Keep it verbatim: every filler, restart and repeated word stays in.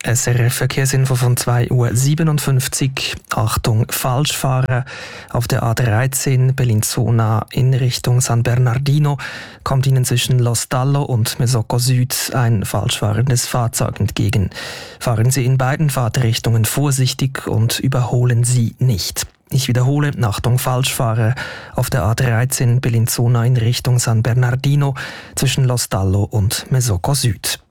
S R F-Verkehrsinfo von zwei Uhr siebenundfünfzig. Achtung, Falschfahrer. Auf der A dreizehn Bellinzona in Richtung San Bernardino kommt Ihnen zwischen Lostallo und Mesocco Süd ein falschfahrendes Fahrzeug entgegen. Fahren Sie in beiden Fahrtrichtungen vorsichtig und überholen Sie nicht. Ich wiederhole, Achtung, Falschfahrer auf der A dreizehn Bellinzona in Richtung San Bernardino zwischen Lostallo und Mesocco Süd.